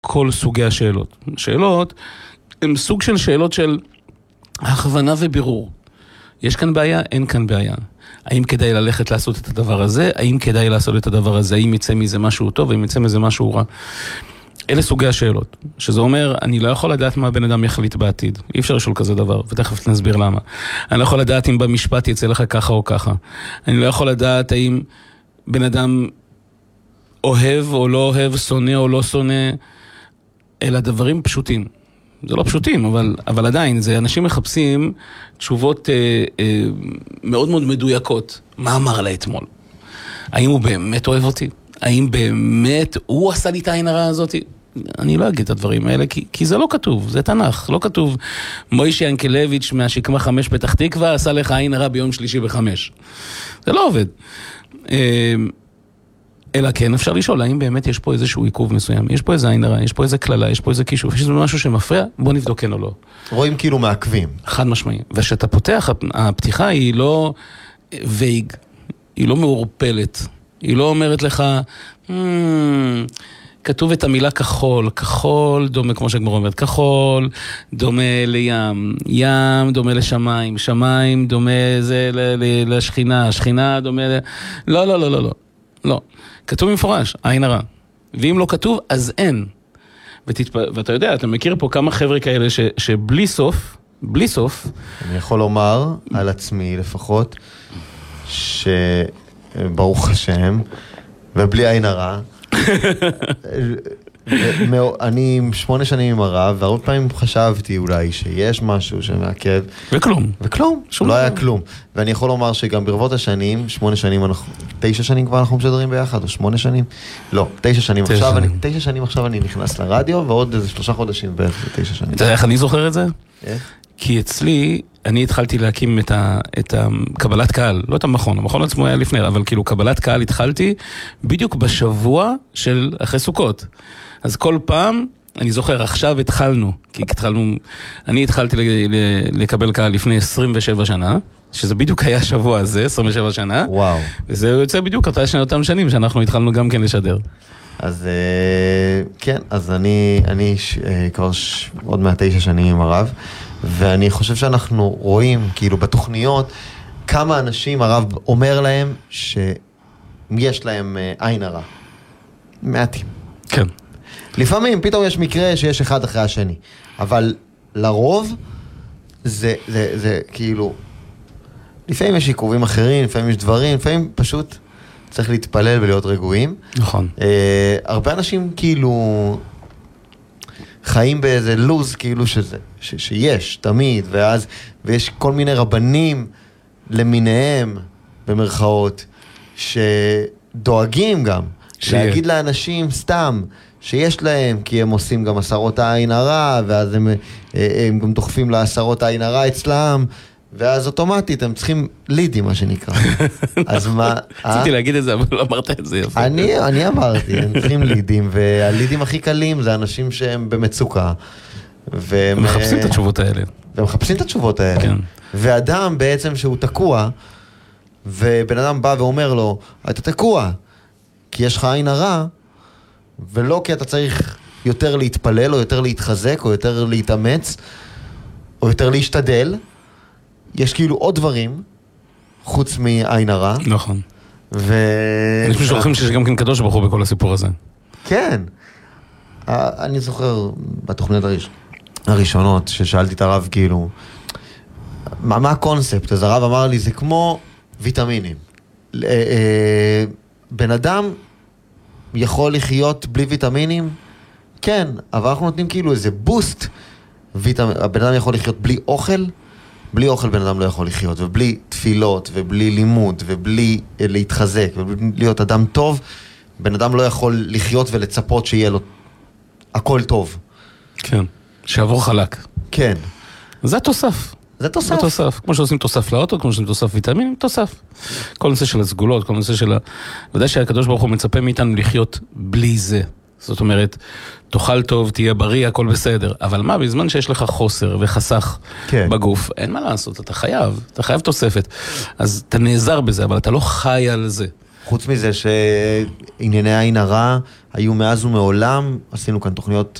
כל סוגי השאלות. שאלות הם סוג של שאלות של הכוונה ובירור. יש כאן בעיה? אין כאן בעיה. האם כדאי ללכת לעשות את הדבר הזה? האם כדאי לעשות את הדבר הזה? האם יצא מזה משהו טוב? האם יצא מזה משהו רע? אלה סוגי השאלות. שזה אומר, אני לא יכול לדעת מה בן אדם יחליט בעתיד. אי אפשר לשאול כזה דבר, ותכף נסביר למה. אני לא יכול לדעת אם במשפט יצא לך ככה או ככה. אני לא יכול לדעת האם בן אדם אוהב או לא אוהב, שונא או לא שונא, אלא דברים פשוטים. זה לא פשוטים, אבל עדיין, זה אנשים מחפשים תשובות מאוד מאוד מדויקות. מה אמר לה אתמול? האם הוא באמת אוהב אותי? האם באמת הוא עשה לי את העין הרע הזאת? אני לא אגיד את הדברים האלה, כי זה לא כתוב, זה תנ"ך, לא כתוב. מוישה ינקלביץ' מהשקמה 5 פתח תקווה עשה לך עין הרע ביום שלישי ב5. זה לא עובד. אלא כן, אפשר לשאול, האם באמת יש פה איזשהו עיכוב מסוים? יש פה איזה עין הרע, יש פה איזה כללה, יש פה איזה קישוף, יש משהו שמפריע? בוא נבדוק כן או לא. רואים כאילו מעכבים. חד משמעי. ושאתה פותח, הפתיחה היא לא וייג, היא לא מעורפלת. היא לא אומרת לך, כתוב את המילה כחול, כחול דומה, כמו שגמור אומרת, כחול דומה לים, ים דומה לשמיים, שמיים דומה לשכינה, שכינה דומה לא, לא, לא, לא, לא. לא. כתוב במפורש, עין הרע. ואם לא כתוב, אז אין. ואתה יודע, אתה מכיר פה כמה חבר'ה כאלה שבלי סוף, בלי סוף. אני יכול לומר על עצמי לפחות, שברוך השם, ובלי עין הרע, אני 8 שנים עם הרב, והרבה פעמים חשבתי אולי שיש משהו שמעכב. וכלום. וכלום, לא היה כלום. ואני יכול לומר שגם ברבות השנים, 8 שנים, 9 שנים כבר אנחנו משדרים ביחד, או 8 שנים? לא, 9 שנים. 9 שנים עכשיו אני נכנס לרדיו, ועוד איזה 3 חודשים בערך, 9 שנים. אתה יודע איך אני זוכר את זה? כי אצלי, אני התחלתי להקים את קבלת קהל, לא את המכון, המכון עצמו היה לפני, אבל כאילו קבלת קהל התחלתי בדיוק בשבוע של אחרי סוכות. אז כל פעם, אני זוכר, עכשיו התחלנו, כי אני התחלתי לקבל קהל לפני 27 שנה, שזה בדיוק היה שבוע הזה, 27 שנה. וואו. וזה יוצא בדיוק אותם שנים שאנחנו התחלנו גם כן לשדר. אז כן, אז אני כבר עוד 9 שנים עם הרב, ואני חושב שאנחנו רואים, כאילו בתוכניות, כמה אנשים הרב אומר להם שיש להם עין הרע. מעטים. כן. לפעמים פתאום יש מקרה שיש אחד אחרי השני, אבל לרוב זה כאילו, לפעמים יש עיכובים אחרים, לפעמים יש דברים, לפעמים פשוט צריך להתפלל ולהיות רגועים. נכון. הרבה אנשים כאילו חיים באיזה לוז כאילו שיש תמיד, ויש כל מיני רבנים למיניהם במרכאות שדואגים גם להגיד לאנשים סתם שיש להם, כי הם עושים גם 10 העין הרע, ואז הם גם דוחפים ל10 העין הרע אצלם, ואז אוטומטית הם צריכים לידים, מה שנקרא. אז מה? רציתי להגיד את זה, אבל לא אמרת את זה יפה. אני אמרתי, הם צריכים לידים, והלידים הכי קלים זה אנשים שהם במצוקה. הם מחפשים את התשובות האלה. והם מחפשים את התשובות האלה. כן. ואדם בעצם שהוא תקוע, ובן אדם בא ואומר לו, אתה תקוע, כי יש לך עין הרע, ולא כי אתה צריך יותר להתפלל, או יותר להתחזק, או יותר להתאמץ, או יותר להשתדל. יש כאילו עוד דברים, חוץ מעין הרע. נכון. אני חושב שוכחים שיש גם כן קדוש ברוך הוא בכל הסיפור הזה. כן. אני זוכר בתוכניות הראשונות, ששאלתי את הרב כאילו, מה הקונספט? אז הרב אמר לי, זה כמו ויטמינים. בן אדם יכול לחיות בלי ויטמינים? כן, אבל אנחנו נותנים כאילו איזה בוסט. הבן אדם יכול לחיות בלי אוכל? בלי אוכל בן אדם לא יכול לחיות, ובלי תפילות, ובלי לימוד, ובלי להתחזק, ובלי להיות אדם טוב, בן אדם לא יכול לחיות ולצפות שיהיה לו הכל טוב. כן, שיעבור חלק. כן. זה תוסף. זה תוסף. זה תוסף. כמו שעושים תוסף לאוטו, כמו שעושים תוסף ויטמין, תוסף. כל נושא של הסגולות, כל נושא של ודאי שהקדוש ברוך הוא מצפה מאיתנו לחיות בלי זה. זאת אומרת, תאכל טוב, תהיה בריא, הכל בסדר. אבל מה, בזמן שיש לך חוסר וחסך בגוף, אין מה לעשות, אתה חייב תוספת. אז אתה נעזר בזה, אבל אתה לא חי על זה. חוץ מזה שענייני העין הרע היו מאז ומעולם, עשינו כאן תוכניות